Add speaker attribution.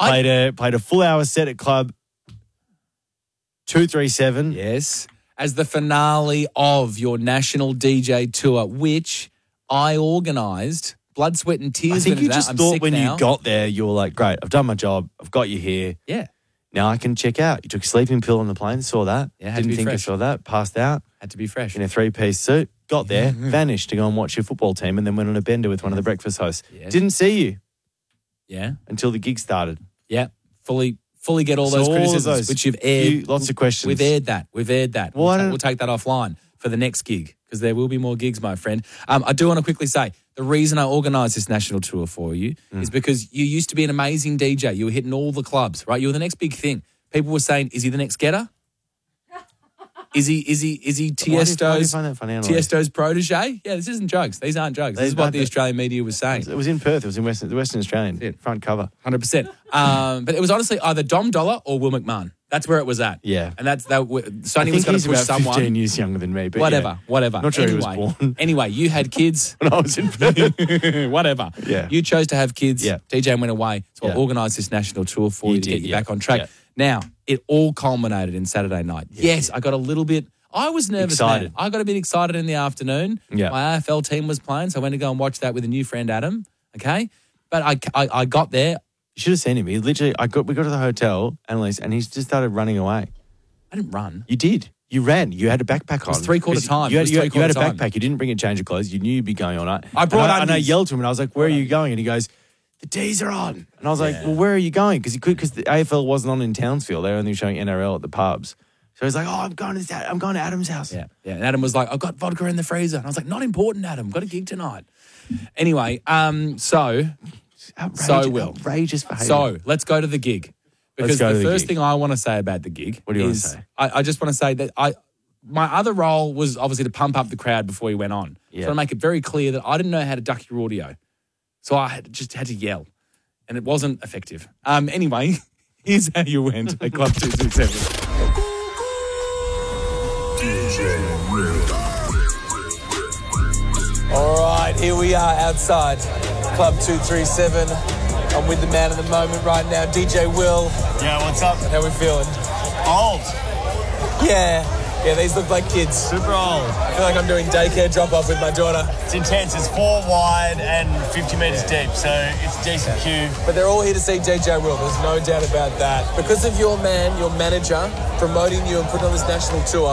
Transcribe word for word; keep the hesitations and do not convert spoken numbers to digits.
Speaker 1: Played a played a full hour set at Club two three seven.
Speaker 2: Yes. As the finale of your national D J tour, which I organised. Blood, sweat and tears.
Speaker 1: I think you
Speaker 2: that.
Speaker 1: just
Speaker 2: I'm
Speaker 1: thought
Speaker 2: sick
Speaker 1: when
Speaker 2: now.
Speaker 1: you got there, you were like, great, I've done my job. I've got you here.
Speaker 2: Yeah.
Speaker 1: Now I can check out. You took a sleeping pill on the plane, saw that.
Speaker 2: Yeah, had to
Speaker 1: Didn't
Speaker 2: be
Speaker 1: think
Speaker 2: fresh.
Speaker 1: I saw that. Passed out
Speaker 2: Had to be fresh.
Speaker 1: in a three-piece suit. Got there, vanished to go and watch your football team, and then went on a bender with one of the breakfast hosts.
Speaker 2: Yeah.
Speaker 1: Didn't see you
Speaker 2: Yeah.
Speaker 1: until the gig started.
Speaker 2: Yeah. Fully fully get all
Speaker 1: So
Speaker 2: those
Speaker 1: all of
Speaker 2: criticisms,
Speaker 1: those
Speaker 2: which you've aired.
Speaker 1: few- lots of questions.
Speaker 2: We've aired that. We've aired that.
Speaker 1: Well,
Speaker 2: we'll,
Speaker 1: I
Speaker 2: ta-
Speaker 1: don't-
Speaker 2: we'll take that offline for the next gig because there will be more gigs, my friend. Um, I do want to quickly say the reason I organised this national tour for you
Speaker 1: Mm.
Speaker 2: is because you used to be an amazing D J. You were hitting all the clubs, right? You were the next big thing. People were saying, is he the next Getter? Is he is he is he
Speaker 1: Why do you- why do you
Speaker 2: Tiesto's
Speaker 1: find that funny, Annalise?
Speaker 2: Tiesto's protege? Yeah, this isn't jokes. These aren't jokes. This
Speaker 1: They-
Speaker 2: is what
Speaker 1: but
Speaker 2: the
Speaker 1: the-
Speaker 2: Australian media was saying.
Speaker 1: It was in Perth. It was in Western, the Western Australian front cover.
Speaker 2: one hundred percent. Um, but it was honestly either Dom Dollar or Will McMahon. That's where it was at.
Speaker 1: Yeah.
Speaker 2: And that's that. w-
Speaker 1: I
Speaker 2: Sony
Speaker 1: think
Speaker 2: was going
Speaker 1: he's
Speaker 2: to push
Speaker 1: about
Speaker 2: someone.
Speaker 1: fifteen years younger than me. But
Speaker 2: Whatever,
Speaker 1: yeah.
Speaker 2: whatever.
Speaker 1: Not sure
Speaker 2: anyway,
Speaker 1: he was born
Speaker 2: anyway, you had kids.
Speaker 1: when I was in Perth.
Speaker 2: Whatever.
Speaker 1: Yeah.
Speaker 2: You chose to have kids.
Speaker 1: Yeah.
Speaker 2: D J went away. So I
Speaker 1: Yeah.
Speaker 2: organised this national tour for you,
Speaker 1: You
Speaker 2: to
Speaker 1: did,
Speaker 2: get you
Speaker 1: yeah.
Speaker 2: back on track.
Speaker 1: Yeah.
Speaker 2: Now, it all culminated in Saturday night. yes, I got a little bit. I was nervous.
Speaker 1: Excited.
Speaker 2: Man. I got a bit excited in the afternoon.
Speaker 1: Yeah.
Speaker 2: My A F L team was playing, so I went to go and watch that with a new friend, Adam. Okay. But I, I, I got there.
Speaker 1: You should have seen him. He literally, I got, we got to the hotel, Annalise, and he just started running away.
Speaker 2: I didn't run.
Speaker 1: You did. You ran. You had a backpack on.
Speaker 2: was three-quarter
Speaker 1: 'Cause
Speaker 2: time.
Speaker 1: You
Speaker 2: It
Speaker 1: had,
Speaker 2: was
Speaker 1: you had, you had a
Speaker 2: three-quarter time.
Speaker 1: backpack. You didn't bring a change of clothes. You knew you'd be going all night.
Speaker 2: I brought
Speaker 1: and I, and I
Speaker 2: undies.
Speaker 1: yelled to him, and I was like, "Where are you going?" And he goes, "The D's are on." And I was like, "Well, where are you going?" Because he could, because the A F L wasn't on in Townsville. They were only showing N R L at the pubs. So he's like, "Oh, I'm going to this, I'm going to Adam's house."
Speaker 2: Yeah, yeah. And Adam was like, I've got vodka in the freezer. And I was like, not important, Adam. Got a gig tonight. Anyway, um, so
Speaker 1: Outrageous,
Speaker 2: So Will.
Speaker 1: outrageous behaviour.
Speaker 2: so let's go to the gig. Because
Speaker 1: go
Speaker 2: the
Speaker 1: to the
Speaker 2: first
Speaker 1: gig.
Speaker 2: thing I want to say about the gig
Speaker 1: What do you wanna
Speaker 2: is
Speaker 1: say?
Speaker 2: I, I just want to say that I my other role was obviously to pump up the crowd before he went on.
Speaker 1: Yeah.
Speaker 2: So to make it very clear that I didn't know how to duck your audio. So I had, just had to yell. And it wasn't effective. Um, anyway, here's how you went at Club two two seven. All right, here we are outside Club two three seven. I'm with the man of the moment right now, D J Will.
Speaker 3: Yeah, what's up?
Speaker 2: How we feeling?
Speaker 3: Old.
Speaker 2: Yeah, yeah, these look like kids.
Speaker 3: Super old.
Speaker 2: I feel like I'm doing daycare drop-off with my daughter.
Speaker 3: It's intense. It's four wide and fifty metres deep, so it's a decent queue.
Speaker 2: But they're all here to see D J Will, there's no doubt about that. Because of your man, your manager, promoting you and putting on this national tour,